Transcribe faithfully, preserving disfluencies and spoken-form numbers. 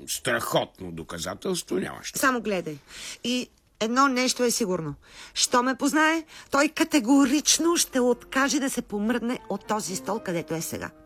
страхотно доказателство нямаш. Само гледай. И едно нещо е сигурно. Що ме познае, той категорично ще откаже да се помръдне от този стол, където е сега.